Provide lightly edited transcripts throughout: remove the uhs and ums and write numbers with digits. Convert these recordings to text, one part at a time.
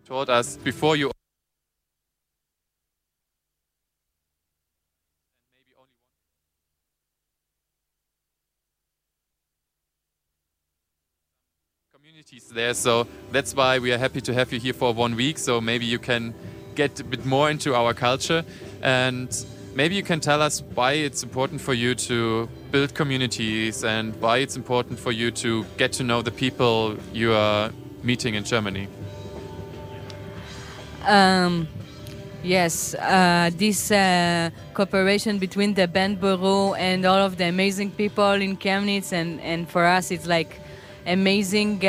told us before you communities there. So that's why we are happy to have you here for 1 week. So maybe you can get a bit more into our culture, and maybe you can tell us why it's important for you to build communities and why it's important for you to get to know the people you are meeting in Germany. Yes, this cooperation between the band Bureau and all of the amazing people in Chemnitz, and for us it's like amazing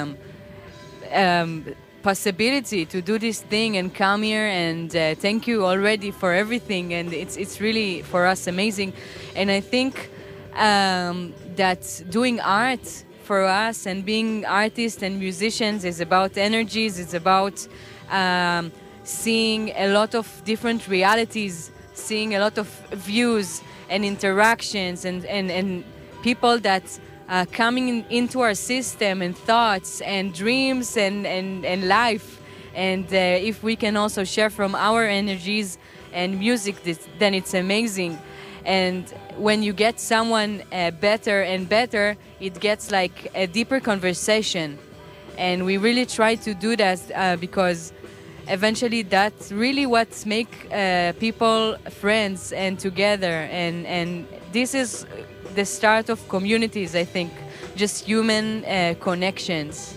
possibility to do this thing and come here, and thank you already for everything, and it's really for us amazing. And I think that doing art for us and being artists and musicians is about energies, it's about seeing a lot of different realities, seeing a lot of views and interactions, and people that coming into our system, and thoughts and dreams and life. And if we can also share from our energies and music, then it's amazing. And when you get someone better and better, it gets like a deeper conversation. And we really try to do that because eventually that's really what make people friends and together. And this is the start of communities, I think, just human connections.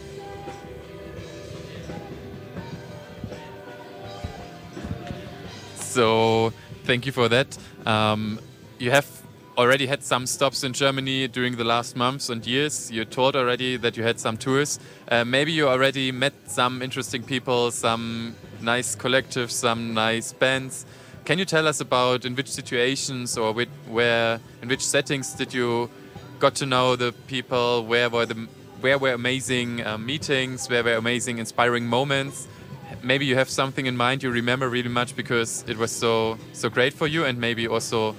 So thank you for that. You have already had some stops in Germany during the last months and years. You told already that you had some tours. Maybe you already met some interesting people, some nice collectives, some nice bands. Can you tell us about in which situations or in which settings did you got to know the people? Where were amazing meetings? Where were amazing, inspiring moments? Maybe you have something in mind you remember really much because it was so great for you, and maybe also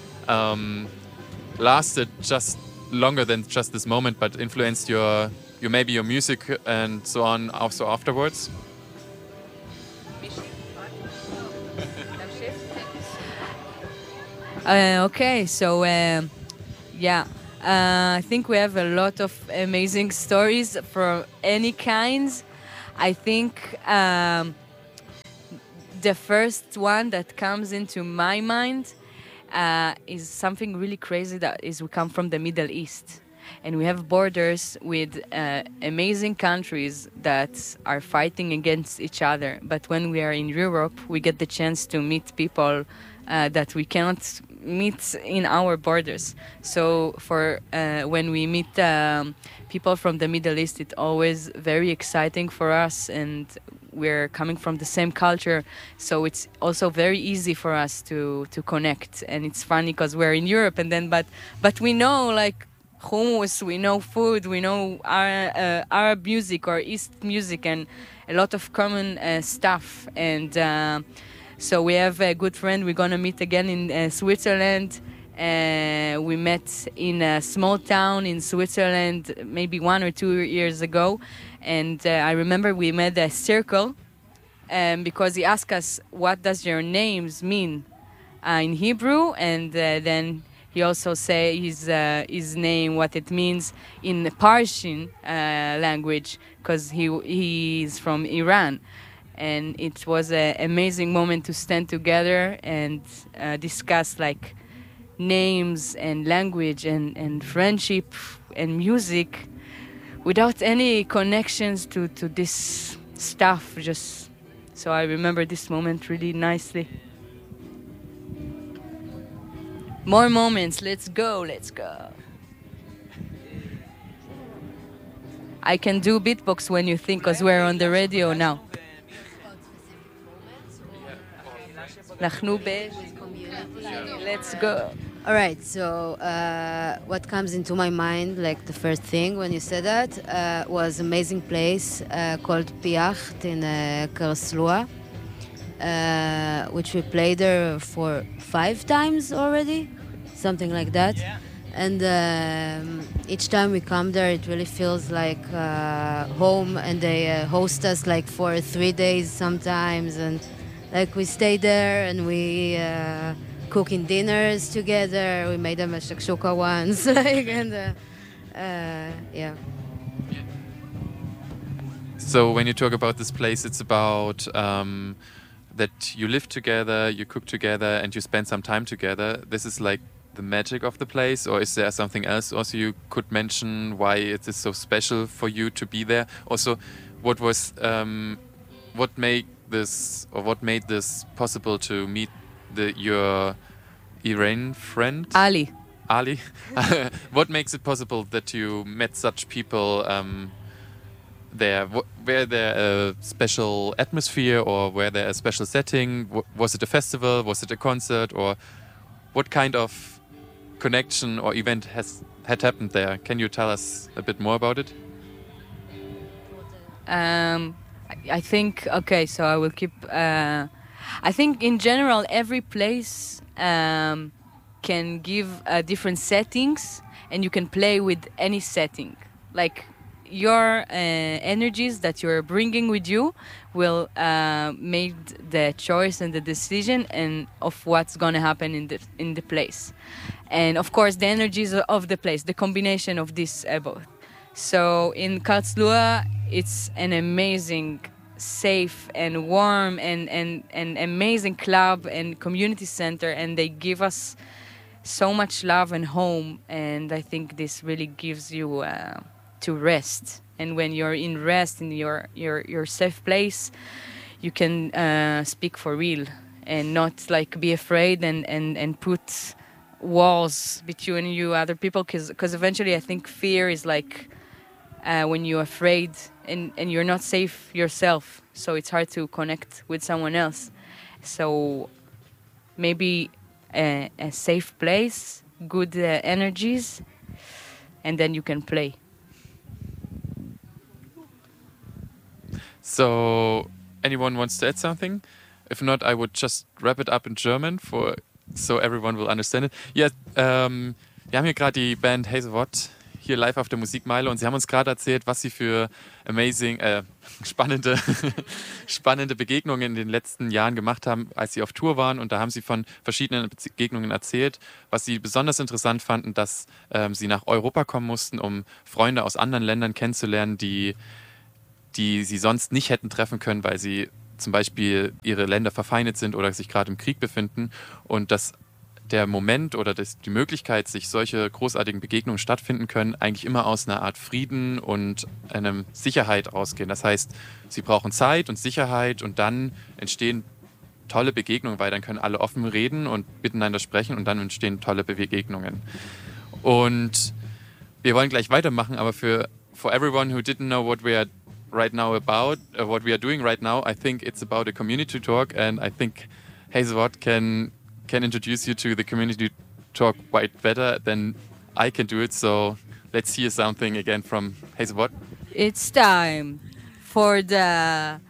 lasted just longer than just this moment, but influenced your music and so on also afterwards. Okay, so yeah, I think we have a lot of amazing stories for any kinds. I think the first one that comes into my mind is something really crazy. That is, we come from the Middle East, and we have borders with amazing countries that are fighting against each other. But when we are in Europe, we get the chance to meet people that we cannot meet in our borders. So for when we meet people from the Middle East, it's always very exciting for us, and we're coming from the same culture, so it's also very easy for us to connect. And it's funny because we're in Europe, and then but we know like hummus, we know food, we know our Arab music or East music, and a lot of common stuff. And so we have a good friend. We're gonna meet again in Switzerland. We met in a small town in Switzerland maybe 1 or 2 years ago, and I remember we made a circle because he asked us, what does your names mean in Hebrew, and then he also say his name, what it means in Persian language, because he is from Iran. And it was an amazing moment to stand together and discuss like names and language and friendship and music without any connections to this stuff. Just so I remember this moment really nicely. More moments. Let's go. Let's go. I can do beatbox when you think, because we're on the radio now. Let's go. All right, so what comes into my mind, like the first thing when you said that, was amazing place called Piacht in Karlsruhe, which we played there for 5 times already, something like that. And each time we come there, it really feels like home, and they host us like for 3 days sometimes, and like we stay there and we cooking dinners together. We made them a shakshuka once, like, and yeah. So when you talk about this place, it's about that you live together, you cook together, and you spend some time together. This is like the magic of the place, or is there something else also you could mention why it is so special for you to be there? Also, what was what made this possible to meet your Iranian friend Ali. Ali? What makes it possible that you met such people there? Were there a special atmosphere, or were there a special setting? Was it a festival? Was it a concert? Or what kind of connection or event had happened there? Can you tell us a bit more about it? I think, okay, so I will keep... I think in general, every place can give different settings, and you can play with any setting. Like, your energies that you're bringing with you will make the choice and the decision and of what's going to happen in the place. And of course, the energies of the place, the combination of this both. So in Karlsruhe, it's an amazing, safe and warm and amazing club and community center, and they give us so much love and home. And I think this really gives you to rest. And when you're in rest in your safe place, you can speak for real and not like be afraid and put walls between you other people, because eventually I think fear is like when you're afraid and you're not safe yourself, so it's hard to connect with someone else. So maybe a safe place, good energies, and then you can play. So anyone wants to add something? If not, I would just wrap it up in German so everyone will understand it. Ja, wir haben hier gerade die Band Hazel Watt hier live auf der Musikmeile, und sie haben uns gerade erzählt, was sie für spannende Begegnungen in den letzten Jahren gemacht haben, als sie auf Tour waren. Und da haben sie von verschiedenen Begegnungen erzählt. Was sie besonders interessant fanden, dass sie nach Europa kommen mussten, um Freunde aus anderen Ländern kennenzulernen, die sie sonst nicht hätten treffen können, weil sie zum Beispiel ihre Länder verfeindet sind oder sich gerade im Krieg befinden, und dass der Moment oder die Möglichkeit, sich solche großartigen Begegnungen stattfinden können, eigentlich immer aus einer Art Frieden und einer Sicherheit ausgehen. Das heißt, sie brauchen Zeit und Sicherheit, und dann entstehen tolle Begegnungen, weil dann können alle offen reden und miteinander sprechen, und dann entstehen tolle Begegnungen. Und wir wollen gleich weitermachen, aber for everyone who didn't know what we are right now about, what we are doing right now, I think it's about a community talk, and I think Hazel Watt can introduce you to the community talk quite better than I can do it. So let's hear something again from Hazel Watt. It's time for the